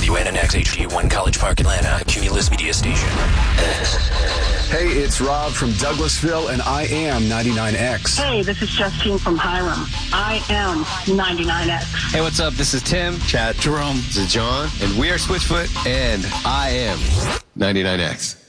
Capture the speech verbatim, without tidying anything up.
W N N X H D one College Park, Atlanta, Cumulus Media Station. Hey, it's Rob from Douglasville, and I am ninety-nine X. Hey, this is Justine from Hiram. I am ninety-nine X. Hey, what's up? This is Tim. Chad. Jerome. This is John. And we are Switchfoot, and I am ninety-nine X.